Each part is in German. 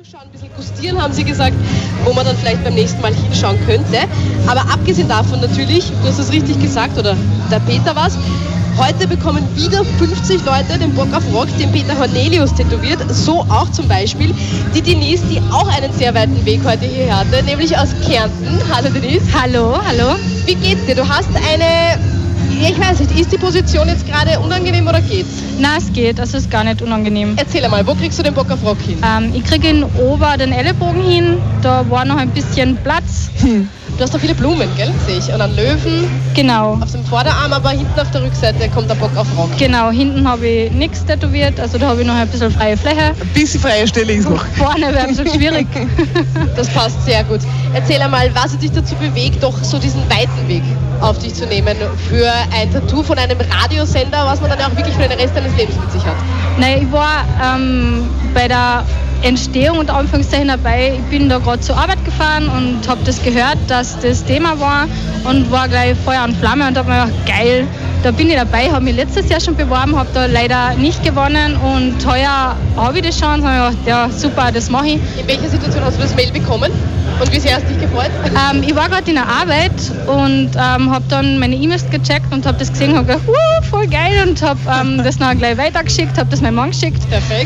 durchschauen, ein bisschen gustieren, haben sie gesagt, wo man dann vielleicht beim nächsten Mal hinschauen könnte. Aber abgesehen davon natürlich, du hast es richtig gesagt, oder der Peter war's, heute bekommen wieder 50 Leute den Bock auf Rock, den Peter Hornelius tätowiert. So auch zum Beispiel die Denise, die auch einen sehr weiten Weg heute hierher hatte, nämlich aus Kärnten. Hallo Denise. Hallo, hallo. Wie geht's dir? Du hast eine, ich weiß nicht, ist die Position jetzt gerade unangenehm oder geht's? Na, es geht, es ist gar nicht unangenehm. Erzähl einmal, wo kriegst du den Bock auf Rock hin? Ich kriege ihn ober den Ellenbogen hin, da war noch ein bisschen Platz. Du hast da viele Blumen, gell, sehe ich. Und einen Löwen. Genau. Auf dem Vorderarm, aber hinten auf der Rückseite kommt der Bock auf Rock. Genau, hinten habe ich nichts tätowiert, also da habe ich noch ein bisschen freie Fläche. Ein bisschen freie Stelle ist noch. Vorne wäre ein bisschen schwierig. Das passt sehr gut. Erzähl einmal, was hat dich dazu bewegt, doch so diesen weiten Weg auf dich zu nehmen für ein Tattoo von einem Radiosender, was man dann auch wirklich für den Rest deines Lebens mit sich hat? Naja, ich war bei der Entstehung und Anführungszeichen dabei. Ich bin da gerade zur Arbeit gefahren und habe das gehört, dass das Thema war und war gleich Feuer und Flamme und habe mir gedacht, geil, da bin ich dabei, habe mich letztes Jahr schon beworben, habe da leider nicht gewonnen und heuer habe ich die Chance und habe gedacht, ja super, das mache ich. In welcher Situation hast du das Mail bekommen und wie sehr hast du dich gefreut? Ich war gerade in der Arbeit und habe dann meine E-Mails gecheckt und habe das gesehen und habe gedacht, voll geil und habe das dann gleich weitergeschickt, habe das meinem Mann geschickt. Perfekt.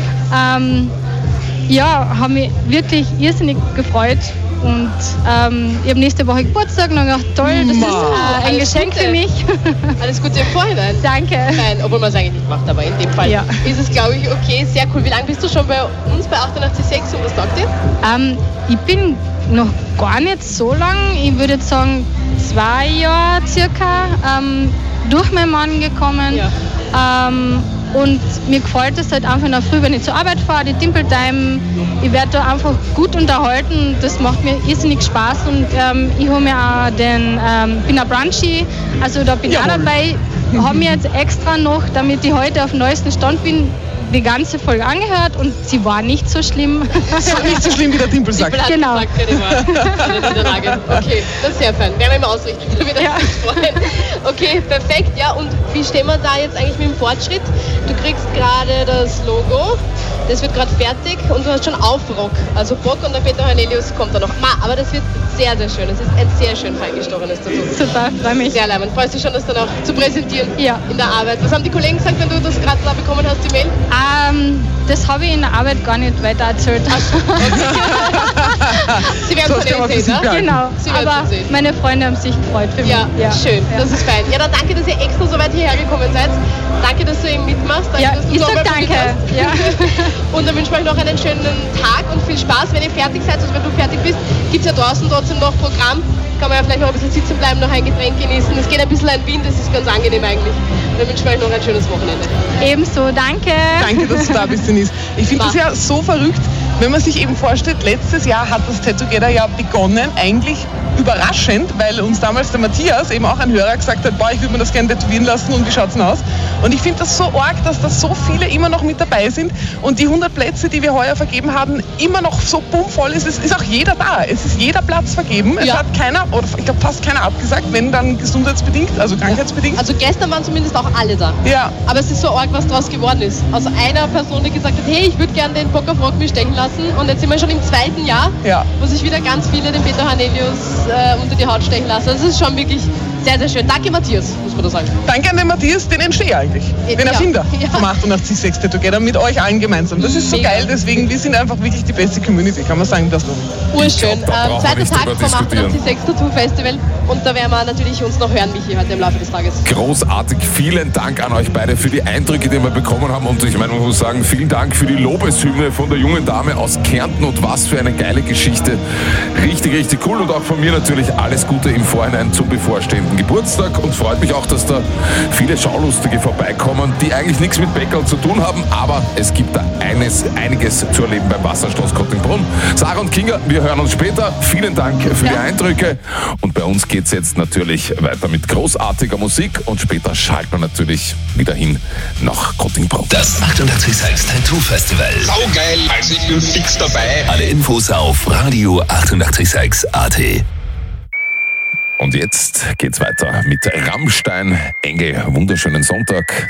Ja, habe mich wirklich irrsinnig gefreut und ich habe nächste Woche Geburtstag und habe gedacht, toll, das ist ein Geschenk für mich. Alles Gute im Vorhinein. Danke. Nein, obwohl man es eigentlich nicht macht, aber in dem Fall ist es, glaube ich, okay. Sehr cool. Wie lange bist du schon bei uns bei 88.6 und was taugt dir? Ich bin noch gar nicht so lang, ich würde jetzt sagen 2 Jahre circa, durch meinen Mann gekommen. Ja. Und mir gefällt es halt einfach in der Früh, wenn ich zur Arbeit fahre, die Timpeltime, ich werde da einfach gut unterhalten, das macht mir irrsinnig Spaß und ich habe mir auch bin ein Brunchy, also da bin ich auch dabei, habe mir jetzt extra noch, damit ich heute auf dem neuesten Stand bin, die ganze Folge angehört und sie war nicht so schlimm. Nicht so schlimm, wie der Timpel sagt. Genau. Gesagt, die war eine Niederlage. Okay, das ist sehr fein. Werden wir immer ausrichten, damit wir uns freuen. Okay, perfekt. Ja, und wie stehen wir da jetzt eigentlich mit dem Fortschritt? Du kriegst gerade das Logo, das wird gerade fertig und du hast schon Aufrock. Also Bock und der Peter Hornelius kommt da noch. Aber das wird sehr, sehr schön. Es ist ein sehr schön feingestochenes Tattoo. Super, freue mich. Sehr leibend. Freust du schon, das dann auch zu präsentieren in der Arbeit? Was haben die Kollegen gesagt, wenn du das gerade da bekommen hast, die Mail? Das habe ich in der Arbeit gar nicht weiter erzählt. Sie werden es dann sehen, ne? Genau, aber meine Freunde haben sich gefreut für mich. Ja, schön, das ist fein. Ja, dann danke, dass ihr extra so weit hierher gekommen seid. Danke, dass du eben mitmachst. Danke, dass du ich sag danke. Ja. Und dann wünschen wir euch noch einen schönen Tag und viel Spaß. Wenn ihr fertig seid, also wenn du fertig bist, gibt es ja draußen trotzdem noch Programm. Kann man ja vielleicht noch ein bisschen sitzen bleiben, noch ein Getränk genießen. Es geht ein bisschen ein Wind, das ist ganz angenehm eigentlich. Dann wünschen wir euch noch ein schönes Wochenende. Ebenso, danke. Danke, dass du da bist, Denise. Ich finde das ja so verrückt, wenn man sich eben vorstellt, letztes Jahr hat das Tattoo-Together ja begonnen, eigentlich überraschend, weil uns damals der Matthias, eben auch ein Hörer, gesagt hat, boah, ich würde mir das gerne tätowieren lassen und wie schaut's denn aus? Und ich finde das so arg, dass da so viele immer noch mit dabei sind und die 100 Plätze, die wir heuer vergeben haben, immer noch so bummvoll ist. Es ist auch jeder da. Es ist jeder Platz vergeben. Es hat keiner, oder ich glaube fast keiner abgesagt, wenn dann gesundheitsbedingt, also krankheitsbedingt. Also gestern waren zumindest auch alle da. Ja. Aber es ist so arg, was draus geworden ist. Aus einer Person, die gesagt hat, hey, ich würde gerne den Bock auf Rock mir stechen lassen. Und jetzt sind wir schon im 2. Jahr, wo sich wieder ganz viele den Peter Hornelius unter die Haut stechen lassen. Das ist schon wirklich sehr, sehr schön. Danke, Matthias, muss man da sagen. Danke an den Matthias, den Entsteher eigentlich. Den Erfinder vom 88.6 Tattoo-Together mit euch allen gemeinsam. Das ist so geil, deswegen, wir sind einfach wirklich die beste Community, kann man sagen. Das urschön. Zweiter Tag vom 88.6 Tattoo-Festival und da werden wir natürlich uns noch hören, Michi, heute im Laufe des Tages. Großartig. Vielen Dank an euch beide für die Eindrücke, die wir bekommen haben und ich meine, man muss sagen, vielen Dank für die Lobeshymne von der jungen Dame aus Kärnten und was für eine geile Geschichte. Richtig, richtig cool und auch von mir natürlich alles Gute im Vorhinein zum bevorstehenden Geburtstag und freut mich auch, dass da viele Schaulustige vorbeikommen, die eigentlich nichts mit Bäckerl zu tun haben, aber es gibt da einiges zu erleben beim Wasserschloss Kottingbrunn. Sarah und Kinga, wir hören uns später. Vielen Dank für die Eindrücke und bei uns geht's jetzt natürlich weiter mit großartiger Musik und später schalten wir natürlich wieder hin nach Kottingbrunn. Das 88.6 Tattoo Festival. Saugeil, also ich bin fix dabei. Alle Infos auf Radio 88.6 AT. Und jetzt geht's weiter mit Rammstein. Engel, wunderschönen Sonntag.